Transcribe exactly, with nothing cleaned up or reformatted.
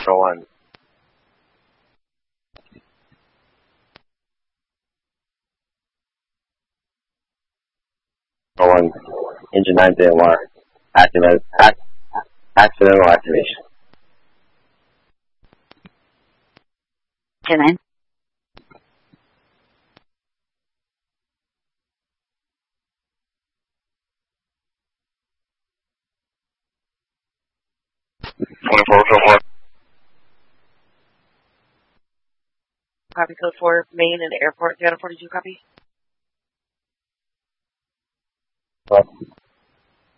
Control one. Control one. Engine nine D M R. Accident, ac accidental activation. Engine nine. twenty-four, twenty-four. Copy code four, main and airport, Channel forty-two, copy. Well.